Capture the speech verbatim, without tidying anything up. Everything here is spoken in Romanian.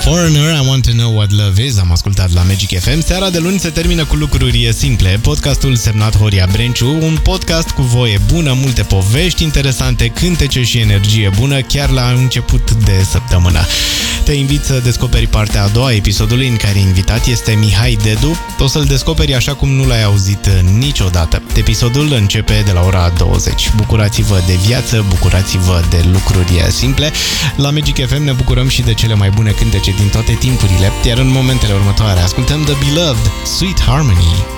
Foreigner, I Want to Know What Love Is, am ascultat la Magic F M. Seara de luni se termină cu lucruri simple. Podcastul semnat Horia Brenciu, un podcast cu voie bună, multe povești interesante, cântece și energie bună, chiar la început de săptămână. Te invit să descoperi partea a doua a episodului, în care invitat este Mihai Dedu. O să-l descoperi așa cum nu l-ai auzit niciodată. Episodul începe de la ora douăzeci. Bucurați-vă de viață, bucurați-vă de lucruri simple. La Magic F M ne bucurăm și de cele mai bune cântece din toate timpurile, iar în momentele următoare ascultăm The Beloved, Sweet Harmony.